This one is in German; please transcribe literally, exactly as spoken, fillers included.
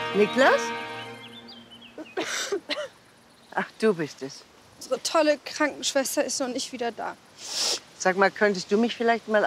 Niklas? Ach, du bist es. Unsere tolle Krankenschwester ist noch nicht wieder da. Sag mal, könntest du mich vielleicht mal